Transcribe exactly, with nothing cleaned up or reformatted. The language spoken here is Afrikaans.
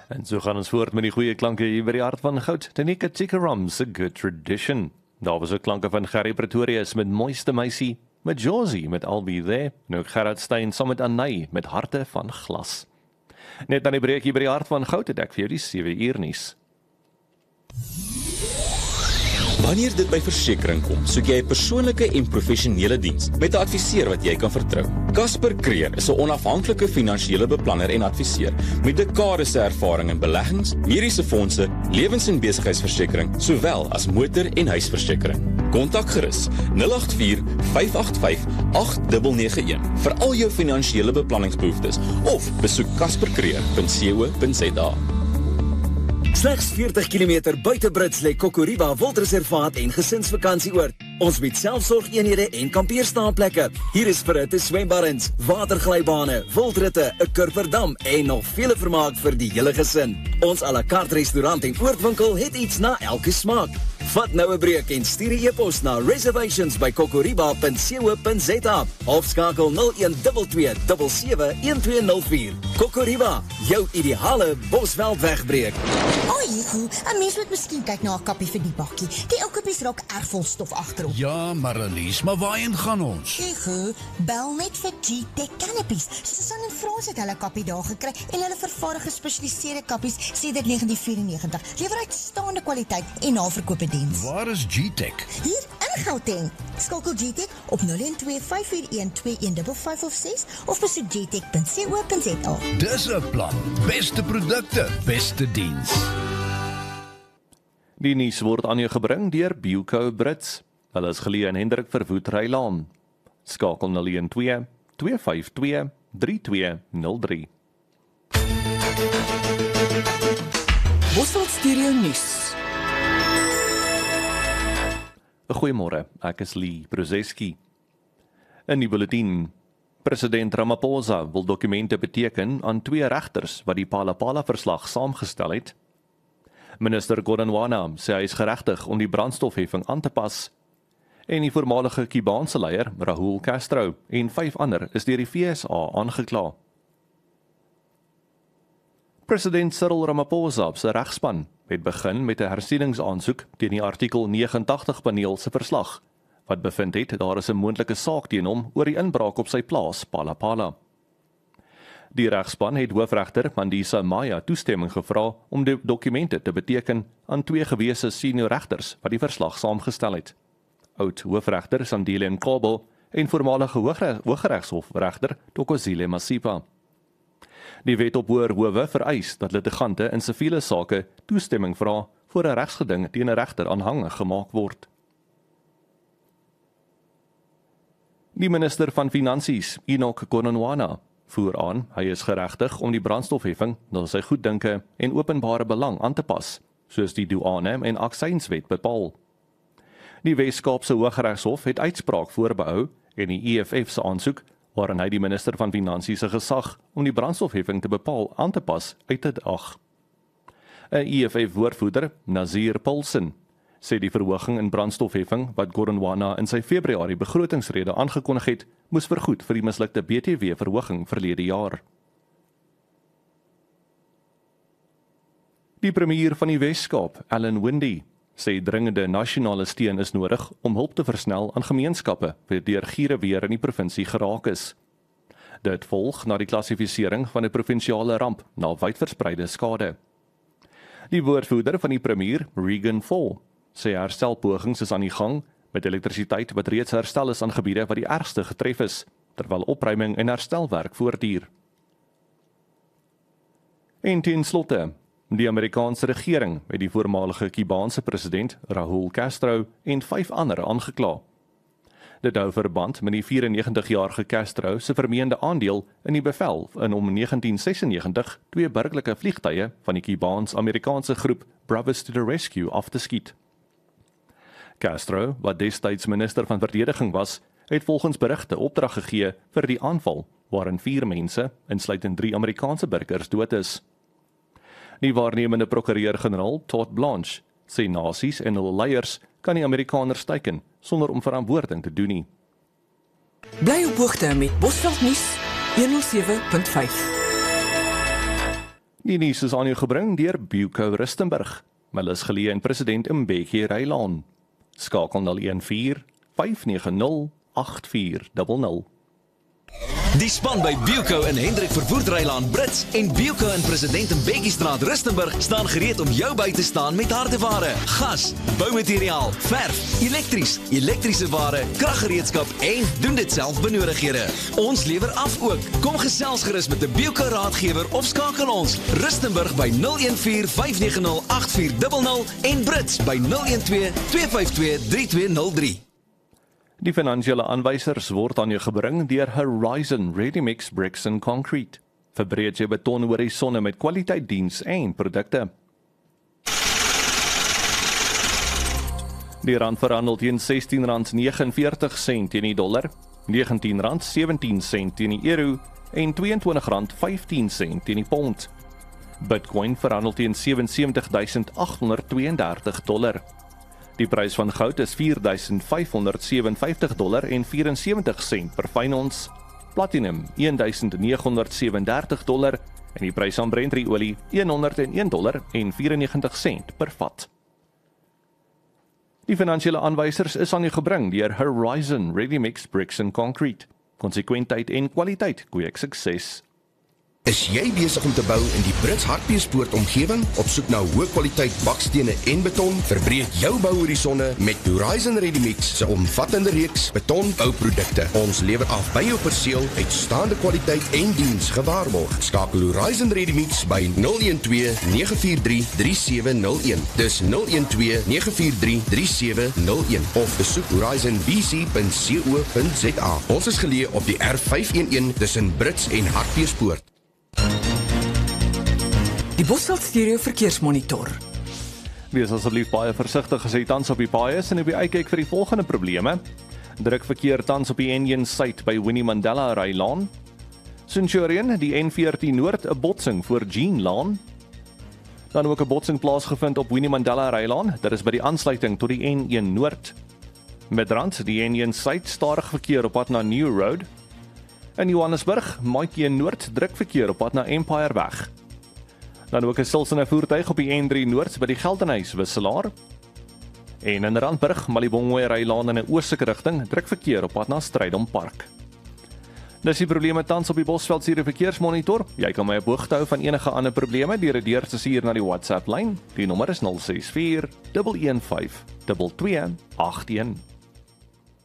En so gaan ons voort met die goeie klanke hier by die hart van goud. Tanika Tikaram's A Good Tradition. Daar was ook klanke van Gerry Pretorius met Mooiste Meisie, met Josie met I'll Be There, en ook Gerard Stein saam met Anay met Harte van Glas. Net aan die breek hier by die hart van goud het ek vir jou die sewe uur nuus. Wanneer dit by versekering kom, soek jy 'n persoonlike en professionele diens met 'n adviseur wat jy kan vertrou. Casper Creer is 'n onafhanklike finansiële beplanner en adviseur met dekades se ervaring in beleggings, mediese fondse, lewens- en besigheidsversekering, sowel as motor- en huisversekering. Kontak gerus nul agt vier vyf agt vyf agt nege nege een vir al jou finansiële beplanningsbehoeftes of besoek casper creer punt co punt za. Slegs veertig kilometer buite Brits lê Kokoriba Wildreservaat en gesinsvakantieoord. Ons bied selfsorgeenhede en kampeerstaanplekke. Hier is verhitte swembaddens, waterglybane, wildritte, 'n kurperdam en nog vele vermaak vir die hele gesin. Ons à la carte restaurant en oordwinkel het iets na elke smaak. Vat nou 'n breek en stuur 'n e-pos na reservations by kokoriba punt co punt za of skakel nul een twee twee sewe sewe een twee nul vier. Kokoriba, jou ideale Bosveld wegbreek. Oei, Hugo, 'n mens moet miskien kyk na 'n kappie vir die bakkie. Die ou kappies raak erg vol stof agterop. Ja, Marlies, maar waarheen gaan ons? Hugo, bel net vir G-Tech Canopies. Susan en Frans het hulle kappie daar gekry en hulle vervaardig gespesialiseerde kappies sedert negentien vyf-en-negentig. Lewer uitstaande kwaliteit en naverkoopediens. Waar is G-Tech? Hier in Gauteng. Skakel G-Tech op nul een twee vyf vier een twee een vyf vyf of ses of besoek g tech punt co punt za. Dis 'n plan. Beste produkte, beste diens. Die nuus word aan jou gebring deur Bioco Brits. Hulle is geleë in Hendrik Verwoerd Rylaan. Skakel nul een twee twee vyf twee drie twee nul drie. Bosveld Stereo Nuus. Goeiemôre, ek is Lee Brozeski. In die bulletin: President Ramaphosa wil dokumente beteken aan twee regters wat die Phala-Phala-verslag saamgestel het. Minister Godongwana sê hy is geregtig om die brandstofheffing aan te pas. En die voormalige Kubaanse leier, Raúl Castro, en vyf ander is deur die V S A aangekla. President Cyril Ramaphosa se regspan het begin met 'n hersieningsaansoek teen die artikel negenentagtig paneel se verslag, wat bevind het daar is 'n moontlike saak teen hom oor die inbraak op sy plaas Phala-Phala. Die regspan het hoofregter Mandisa Maya toestemming gevra om die dokumente te beteken aan twee gewese senior regters wat die verslag saamgestel het. Oud hoofregter Sandile Nkabo en voormalige Hooggeregshofregter Thokozile Masipa. Die wet op hoër howe vereis dat litigante in siviele sake toestemming vra voor 'n regsgeding teen 'n regter aanhangig gemaak word. Die minister van Finansies, Enoch Godongwana, voer aan hy is geregtig om die brandstofheffing na sy goeddinke en openbare belang aan te pas, soos die douane en aksieswet bepaal. Die Wes-Kaapse Hooggeregshof het uitspraak voorbehou en die E F F se aansoek waarin hy die minister van Finansies se gesag om die brandstofheffing te bepaal aan te pas uit het ag. 'n E F F-woordvoerder, Nazir Paulsen, sê die verhoging in brandstofheffing wat Godongwana in sy Februarie begrotingsrede aangekondig het, moes vergoed vir die mislukte B T W-verhoging verlede jaar. Die premier van die Wes-Kaap, Alan Windey, sê dringende nasionale steun is nodig om hulp te versnel aan gemeenskappe wat deur giereweer in die provinsie geraak is. Dit volg na die klassifisering van 'n provinsiale ramp na wydverspreide skade. Die woordvoerder van die premier, Regan Fall, sê herstelpogings is aan die gang met elektrisiteit wat reeds herstel is aan gebiede wat die ergste getref is, terwyl opruiming en herstelwerk voortduur. En ten slotte, die Amerikaanse regering het die voormalige Kubaanse president Raúl Castro en vyf ander aangekla. Dit hou verband met die vyf-en-negentigjarige Castro se vermeende aandeel in die bevel in om negentien sesennegentig twee burgerlike vliegtye van die Kubaans-Amerikaanse groep Brothers to the Rescue af te skiet. Castro, wat destyds minister van verdediging was, het volgens berigte opdrag gegee vir die aanval, waarin vier mense, insluitend drie Amerikaanse burgers, dood is. Die waarnemende prokureur-generaal Todd Blanche sê nasies en hulle leiers kan die Amerikaners teiken sonder om verantwoording te doen nie. Bly op hoogte met Bosveld Nuus honderd sewe punt vyf. Die nuus is aan jou gebring deur Buco Rustenburg. Hulle is geleë in President Mbeki Rylaan. Skakel nul een vier vyf nege nul agt vier nul nul. Die span by Buco in Hendrik Verwoerd Rylaan Brits en Buco in President Mbeki Straat Rustenburg staan gereed om jou by te staan met hardeware, gas, boumateriaal, verf, elektries, elektriese ware, kraggereedskap en doen dit self benodighede. Ons lewer af ook. Kom gesels gerus met 'n Buco raadgewer of skakel ons Rustenburg by nul een vier vyf nege nul agt vier nul nul en Brits by nul een twee twee vyf twee drie twee nul drie. Die finansiële aanwysers word aan jou gebring deur Horizon Ready Mix Bricks and Concrete. Verbreek jou beton horisonne met kwaliteit diens en produkte. Die rand verhandel teen sestien rand negenenveertig sent teen die dollar, negentien rand sewentien sent teen die euro en tweeëntwintig rand vyftien sent teen die pond. Bitcoin verhandel teen sewe en sewentig duisend agt honderd twee en dertig dollar. Die prys van goud is vier duisend vyf honderd sewe en vyftig dollar en vyf en sewentig sent per fyn ons. Platinum een duisend nege honderd sewe en dertig dollar en die prys van Brent olie honderd een dollar en vyfennegentig sent per vat. Die finansiële aanwysers is aan u gebring deur Horizon Ready Mix Bricks and Concrete. Konsekwentheid en kwaliteit, kweek sukses. Is jy besig om te bou in die Brits Hartbeespoort omgewing? Op soek na hoë kwaliteit bakstene en beton? Verbreek jou bouhorisonne met Horizon Ready Mix se omvattende reeks betonbouprodukte. Ons lewer af by jou perseel uitstaande kwaliteit en diens gewaarborg. Skakel Horizon Ready Mix by nul een twee nege vier drie drie sewe nul een. Dis nul een twee nege vier drie drie sewe nul een of besoek horizon b c punt co punt z a. Ons is geleë op die R vyf een een tussen Brits en Hartbeespoort. Die Bosveld Stereo Verkeersmonitor. Wees asseblief baie versigtig as jy tans op die paaie is en op die uitkyk vir die volgende probleme. Druk verkeer tans op die N een Suid by Winnie Mandela Rylaan. Centurion, die N veertien Noord, 'n botsing voor Jean Laan. Dan ook 'n botsing plaasgevind op Winnie Mandela Rylaan. Dit is by die aansluiting tot die N een Noord. Midrand, die N een Suid, stadig verkeer op pad na New Road. In Johannesburg, Maatjie Noord, druk verkeer op pad na Empire Weg. Dan ook 'n stilstaande voertuig op die N drie Noord by die Geldenhuys wisselaar. En in Randburg, Malibongwe Rylaan in 'n oostelike rigting, druk verkeer op pad na Strydom Park. Dis die probleme tans op die Bosveld Stereo Verkeersmonitor. Jy kan my op hoogte hou van enige ander probleme deur 'n deur te stuur na die WhatsApp lyn. Die nommer is nul ses vier een een vyf twee twee agt een.